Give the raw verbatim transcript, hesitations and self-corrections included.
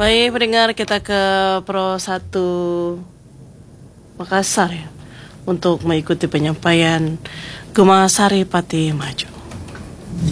Baik, pendengar, kita ke Pro satu Makassar ya untuk mengikuti penyampaian Gema Saripati Maju.